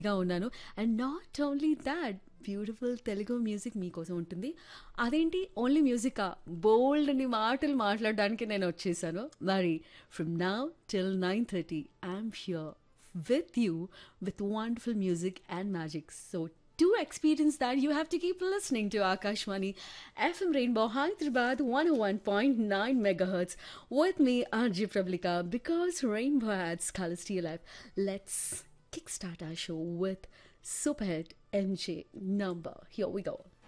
గా ఉన్నాను. And not only thought beautiful Telugu music మీకోసం ఉంటుంది. అదేంటి ఓన్లీ మ్యూజికా? బోల్డన్ని మాటలు మాట్లాడడానికి నేను వచ్చేసాను. మరి from now till 9:30 I'm here with you with wonderful music and magic. So to experience that, you have to keep listening to Akashwani FM Rainbow Hyderabad 101.9 megahertz with me, RJ Prablika, because Rainbow adds colors to your life. Let's kickstart our show with Superhit MJ number. Here we go.